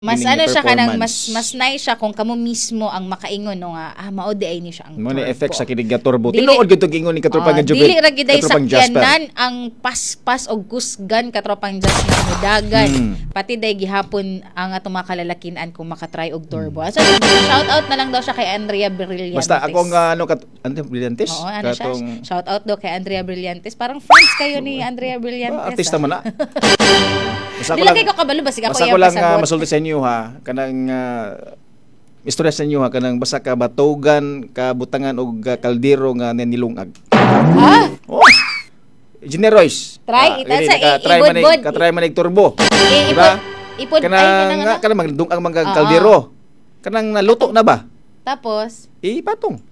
Mas Gining ano siya kanang performance. mas nice siya kung kamo mismo ang makaingon no nga mao di ay ni siya ang Mo ni turbo. effect sa kinig nga turbo. Dili- Tinuod gyud ingon ni katropang nga Jubit. Dili ra gid ay katropang Jasper. sakyanan ang paspas og kusgan katropang Jas na mudagan. Pati day gihapon ang atong mga kalalakinan kung makatry og turbo. So shout out na lang daw siya kay Andrea Brillantes. Basta ako nga ano Brillantes. Oo, ano siya? Shout out daw kay Andrea Brillantes. Parang friends kayo ni Andrea Brillantes. Artista man na. Basta Dili kay ko kabalo basig ako basta iyang ko lang pasabot. masulti sa inyo ha kanang istorya sa inyo ha kanang basta ka batugan ka butangan og kaldero nga nilungag. Ha? Oh. Engineer Royce. Try, ita sa ka try man turbo. Diba? Ipod ay Kanang kanang magdungang mga kaldero. Kanang naluto na ba? Tapos Ipatong.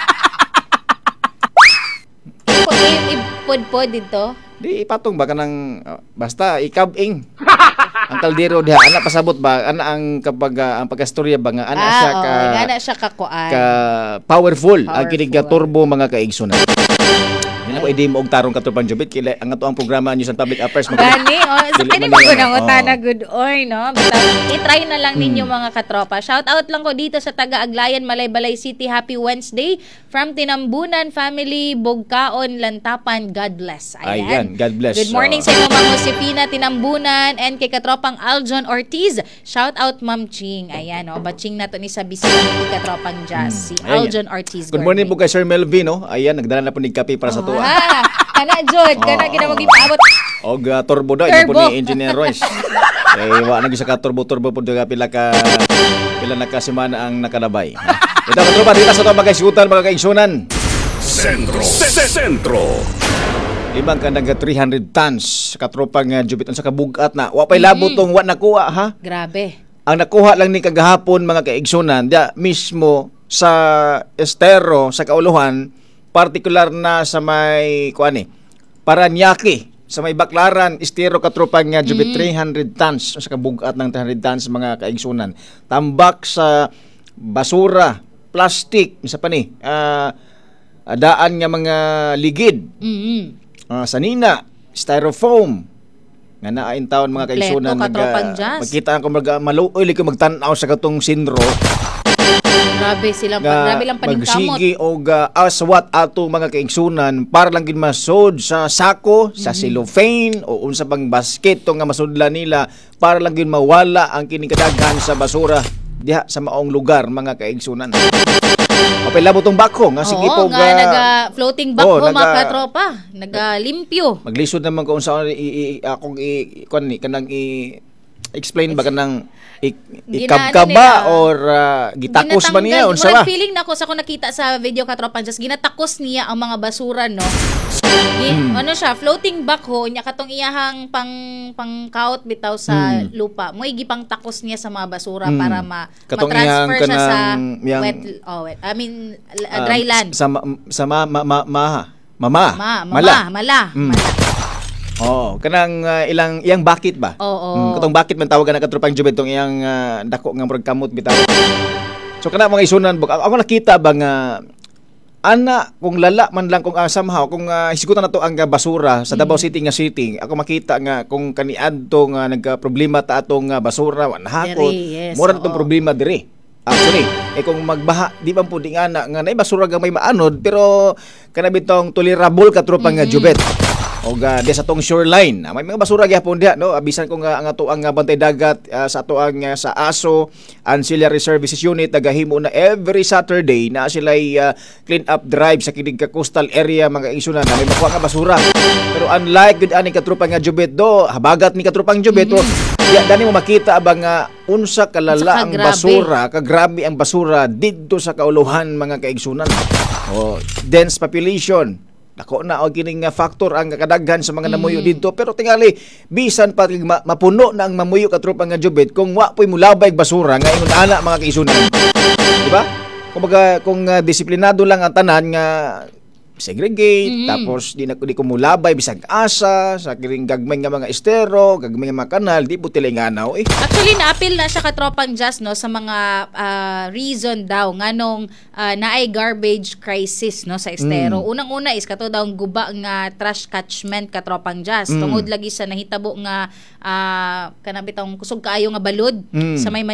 ipod dito. Di ipatong ba kanang basta ikabing. Ang kaldero diha ana pasabot ba ana ang kapag ang pagkastorya ba nga ana siya ka ana siya kakuan. ka powerful ang kinig nga turbo mga kaigsunan. Dili ko i-demo og tarong katropang Jubit kila ang ato ang programa News and Public Affairs Gani, sa Dili pwede man mo yan, nang utana good oy, no? Basta i-try na lang ninyo mga katropa. Shout out lang ko dito sa taga-Aglayan, Malaybalay City. Happy Wednesday from Tinambunan Family, Bugkaon, Lantapan. God bless. Ayan, God bless. Good morning sa inyo, Ma'am Josefina Tinambunan and kay katropang Aljon Ortiz. Shout out Ma'am Ching. Ayan, no? Baching na to ni sa bisita ni katropang Jazz. Si Aljon Ortiz. Good morning po kay Sir Melvin, no? Ayan, nagdala na po ni kape para sa tuwa. Kana Jod, kana ginamagi paabot. Og turbo daw Turbo. po ni Engineer Royce. Wa na sa ka turbo po pila na ka semana ang nakalabay. Ito ka tropa dito sa to mga isutan mga kaigsunan. Sentro. Ibang ka naga 300 tons katropang Jubit sa kabugat na. Wa pay labo tong wa nakuha ha. Grabe. Ang nakuha lang ni kagahapon mga kaigsunan dia mismo sa estero sa Kauluhan, partikular na sa may kuan Paranaque, sa may Baklaran, estero katropang Jubit 300 tons sa kabugat ng 300 tons mga kaigsunan. Tambak sa basura, plastic, isa pa ni daan nga mga ligid. Sanina, styrofoam nga naain taon mga kaigsunan magkita ko maluoy ko magtan-aw sa katong sindro. Grabe sila grabe lang paningkamot. Magsigi og aswat ato mga kaigsunan para lang gid masod sa sako, sa cellophane o unsa pang basket to nga masudlan nila para lang gid mawala ang kining kadaghan sa basura diha sa maong lugar mga kaigsunan. Papilabo tong bako nga sige po nga naga-floating back mga katropa, naga-limpyo. Maglisod naman kung saan akong kanang explain ba kanang ikabkaba or gitakos ba niya unsa ba? Feeling nako sa ko nakita sa video katropa just ginatakos niya ang mga basura no. Ano siya floating backhoe nya katong iyahang pang-kaut bitaw sa lupa. Mo igipang takos niya sa mga basura para ma-transfer siya sa wet. I mean dry land. Sa mala. Oh, kanang iyang bakit ba? Katong bakit man tawagan na katropang Jubit tong iyang dako nga murag kamot bitaw. So kana mga isunan ako nakita ba nga ana kung lala man lang kung somehow kung hisgutan na to ang basura sa Davao City nga city ako makita nga kung kaniadto nga nagka-problema ta atong basura nahakot mura na tong problema diri. Actually, kung magbaha, di ba po di nga na basura nga may maanod pero kanabitong tolerable katropang Jubit. O di sa tong shoreline may mga basura gyapon diha no abisan ko nga ang ato ang bantay dagat sa ato ang sa ASO Ancillary Services Unit nagahimo na every Saturday na sila clean up drive sa kinig ka coastal area mga isunan na may makuha nga basura pero unlike gud ani katropang Jubit do habagat ni katropang Jubit dani mo makita ba nga unsa kalala ang basura kagrabe ang basura didto sa Kauluhan mga kaigsunan dense population. Dako na og kining factor ang kadaghan sa mga namuyo dito pero tingali bisan pa mapuno na ang mamuyo katropang Jubit kung wa poy mulabay basura nga ingon ana mga kaisunan. Di ba? Kumbaga kung disiplinado lang ang tanan nga segregate, tapos di ko mulabay bisag asa sa kiring gagmay nga mga estero, gagmay nga mga kanal, di po tilinganaw eh. Actually, na-appeal na siya katropang Jazz, no, sa mga reason daw nganong naay garbage crisis, no, sa estero. Unang-una is kato daw ang guba nga trash catchment katropang Jazz. Tungod lagi sa nahitabo nga kanang bitong kusog kaayo nga balod sa may